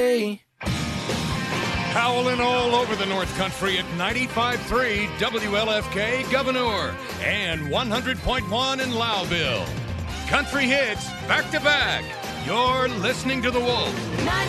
Howling all over the North Country at 95.3 WLFK Governor and 100.1 in Lowville. Country hits back to back. You're listening to The Wolf.